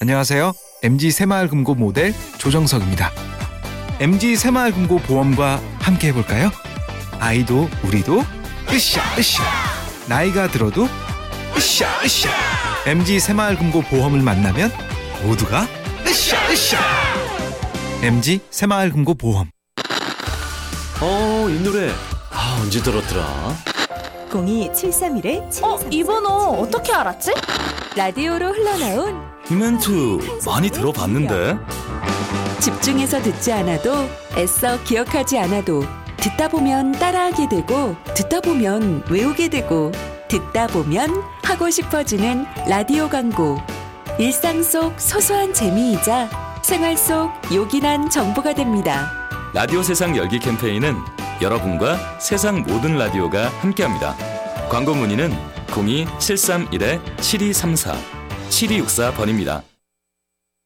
안녕하세요. MG 새마을금고 모델 조정석입니다. MG 새마을금고 보험과 함께 해볼까요? 아이도 우리도 으쌰 으쌰. 나이가 들어도 으쌰 으쌰. MG 새마을금고 보험을 만나면 모두가 으쌰 으쌰. MG 새마을금고 보험. 이 노래 언제 들었더라? 02-731-7234. 이 번호 어떻게 알았지? 라디오로 흘러나온 이 멘트 많이 들어봤는데? 집중해서 듣지 않아도 애써 기억하지 않아도 듣다 보면 따라하게 되고 듣다 보면 외우게 되고 듣다 보면 하고 싶어지는 라디오 광고. 일상 속 소소한 재미이자 생활 속 요긴한 정보가 됩니다. 라디오 세상 열기 캠페인은 여러분과 세상 모든 라디오가 함께합니다. 광고 문의는 02-731-7234 7264번입니다.